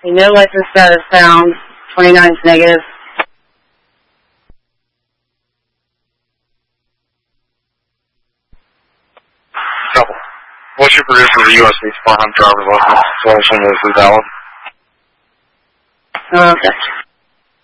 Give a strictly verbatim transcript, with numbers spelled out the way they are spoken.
A no license status found. twenty-nine is negative. Couple. What's your proof for the U S B Farnham driver's license? So I assume this is valid. Okay.